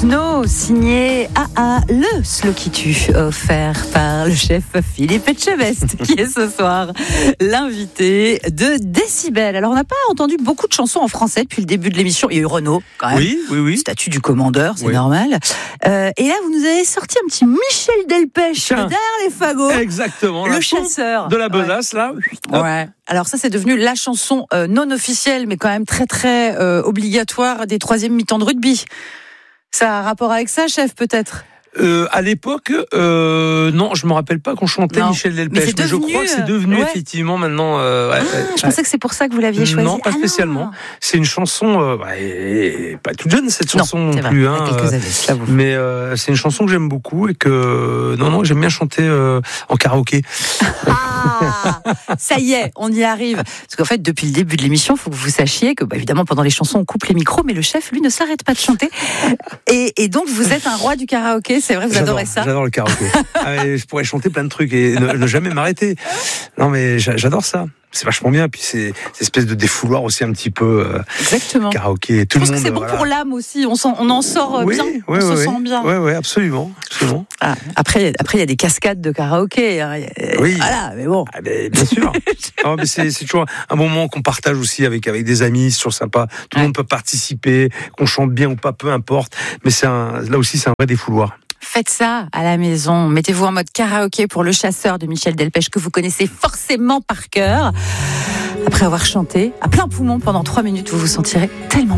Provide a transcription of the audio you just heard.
Snow, signé AA, le slow qui tue, offert par le chef Philippe Etchebest, qui est ce soir l'invité de Décibel. Alors, on n'a pas entendu beaucoup de chansons en français depuis le début de l'émission. Il y a eu Renaud, quand même. Oui. Statut du commandeur, c'est normal. Et là, vous nous avez sorti un petit Michel Delpech derrière les fagots. Exactement. Le chasseur. De la besace, là. Ouais. Alors ça, c'est devenu la chanson non officielle, mais quand même très, très obligatoire des troisième mi-temps de rugby. Ça a un rapport avec ça, chef, peut-être ? À l'époque, non, je me rappelle pas qu'on chantait Michel Delpech, mais je crois que c'est devenu effectivement maintenant. Je pensais que c'est pour ça que vous l'aviez choisi. Non, pas spécialement. C'est une chanson, pas toute jeune cette chanson non plus, quelques années, j'avoue. Mais c'est une chanson que j'aime beaucoup et que j'aime bien chanter en karaoké. Ça y est, on y arrive. Parce qu'en fait, depuis le début de l'émission, il faut que vous sachiez que, évidemment, pendant les chansons, on coupe les micros, mais le chef, lui, ne s'arrête pas de chanter. Et donc, vous êtes un roi du karaoké. C'est vrai, vous adorez ça. J'adore le karaoké. Je pourrais chanter plein de trucs et ne jamais m'arrêter. Non, mais j'adore ça. C'est vachement bien. Puis c'est cette espèce de défouloir aussi un petit peu. Exactement. Karaoké. Tout le monde. Je pense que c'est bon pour l'âme aussi. On en sort bien. On se sent bien. Oui, absolument. Après, il y a des cascades de karaoké. Oui. Voilà, mais bon. Bien sûr. Mais c'est toujours un bon moment qu'on partage aussi avec des amis. C'est toujours sympa. Tout le monde peut participer, qu'on chante bien ou pas, peu importe. Mais là aussi, c'est un vrai défouloir. Faites ça à la maison. Mettez-vous en mode karaoké pour Le Chasseur de Michel Delpech, que vous connaissez forcément par cœur. Après avoir chanté à plein poumon pendant 3 minutes, vous vous sentirez tellement